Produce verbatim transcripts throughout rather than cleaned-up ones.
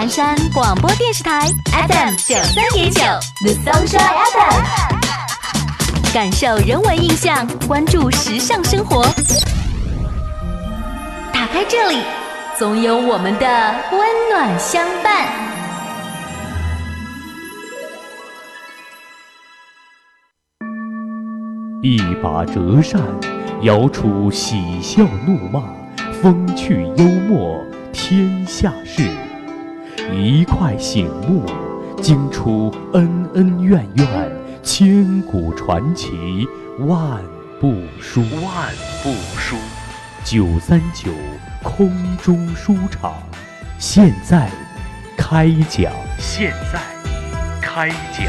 南山广播电视台 F M 九三点九 The Sunshine F M， 感受人文印象，关注时尚生活。打开这里，总有我们的温暖相伴。 一把折扇，摇出喜笑怒骂，风趣幽默，天下事。一块醒目，惊出恩恩怨怨，千古传奇，万部书。万部书。九三九空中书场，现在开讲。现在开讲。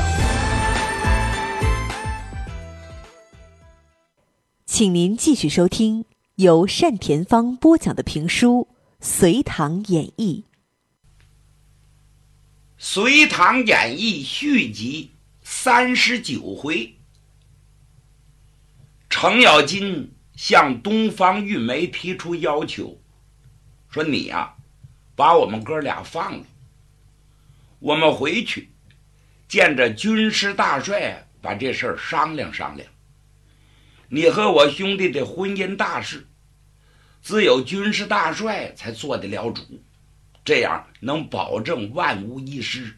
请您继续收听由单田芳播讲的评书《隋唐演义》。 《隋唐演义》续集三十九回，程咬金向东方玉梅提出要求，说你呀、啊，把我们哥俩放了，我们回去见着军师大帅，把这事儿商量商量。你和我兄弟的婚姻大事，只有军师大帅才做得了主，这样能保证万无一失。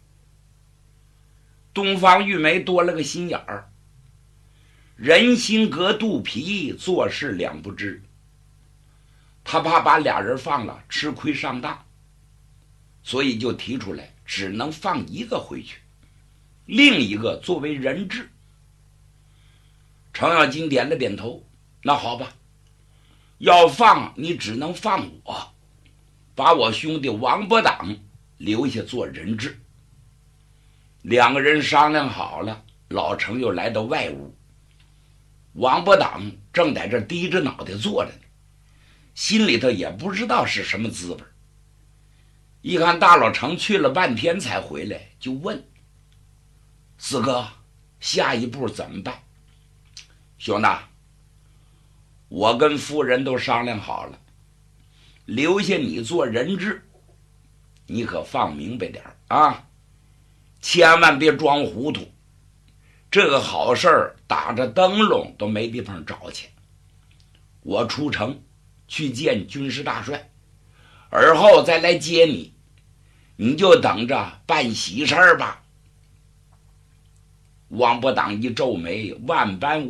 东方玉梅多了个心眼儿，人心隔肚皮，做事两不知。他怕把俩人放了吃亏上当，所以就提出来只能放一个回去，另一个作为人质。程咬金点了点头，那好吧，要放你只能放我，把我兄弟王伯党留下做人质。两个人商量好了，老程又来到外屋，王伯党正在这低着脑袋坐着呢，心里头也不知道是什么滋味。一看大老程去了半天才回来，就问四哥，下一步怎么办？兄弟，我跟夫人都商量好了，留下你做人质，你可放明白点啊，千万别装糊涂。这个好事儿打着灯笼都没地方找去。我出城去见军师大帅，而后再来接你，你就等着办喜事儿吧。王伯党一皱眉，万般